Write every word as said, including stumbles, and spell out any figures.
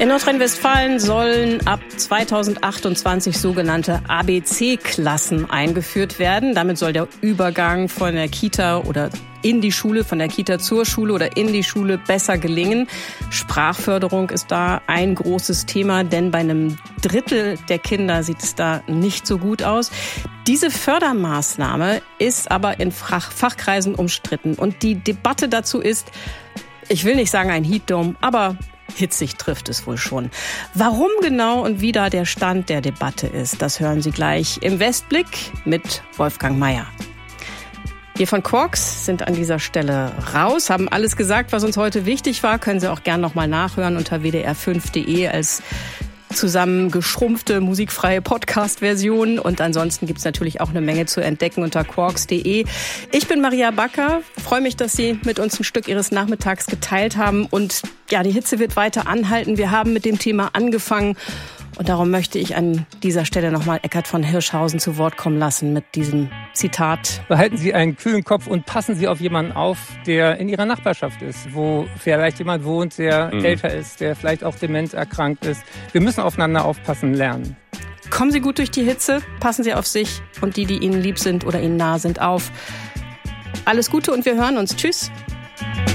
In Nordrhein-Westfalen sollen ab zweitausendachtundzwanzig sogenannte A B C-Klassen eingeführt werden. Damit soll der Übergang von der Kita oder in die Schule, von der Kita zur Schule oder in die Schule besser gelingen. Sprachförderung ist da ein großes Thema, denn bei einem Drittel der Kinder sieht es da nicht so gut aus. Diese Fördermaßnahme ist aber in Fach- Fachkreisen umstritten. Und die Debatte dazu ist, ich will nicht sagen ein Heatdome, aber hitzig trifft es wohl schon. Warum genau und wie da der Stand der Debatte ist, das hören Sie gleich im Westblick mit Wolfgang Meier. Wir von Quarks sind an dieser Stelle raus, haben alles gesagt, was uns heute wichtig war. Können Sie auch gern nochmal nachhören unter w d r fünf punkt d e als zusammengeschrumpfte, musikfreie Podcast-Version. Und ansonsten gibt's natürlich auch eine Menge zu entdecken unter quarks punkt d e. Ich bin Maria Backer, freue mich, dass Sie mit uns ein Stück Ihres Nachmittags geteilt haben. Und ja, die Hitze wird weiter anhalten. Wir haben mit dem Thema angefangen. Und darum möchte ich an dieser Stelle nochmal Eckhard von Hirschhausen zu Wort kommen lassen mit diesem Zitat. Behalten Sie einen kühlen Kopf und passen Sie auf jemanden auf, der in Ihrer Nachbarschaft ist, wo vielleicht jemand wohnt, der mhm. älter ist, der vielleicht auch dement erkrankt ist. Wir müssen aufeinander aufpassen lernen. Kommen Sie gut durch die Hitze, passen Sie auf sich und die, die Ihnen lieb sind oder Ihnen nah sind, auf. Alles Gute und wir hören uns. Tschüss.